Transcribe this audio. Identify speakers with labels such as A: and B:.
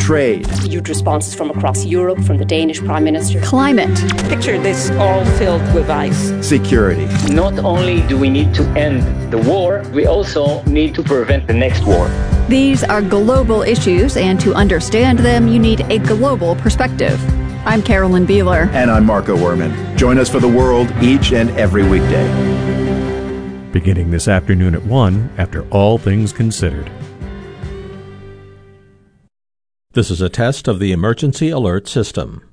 A: trade.
B: Huge responses from across Europe, from the Danish Prime Minister.
C: Climate.
D: Picture this all filled with ice.
A: Security.
E: Not only do we need to end the war, we also need to prevent the next war.
C: These are global issues, and to understand them, you need a global perspective. I'm Carolyn Beeler.
A: And I'm Marco Werman. Join us for The World each and every weekday.
F: Beginning this afternoon at 1 after All Things Considered. This is a test of the emergency alert system.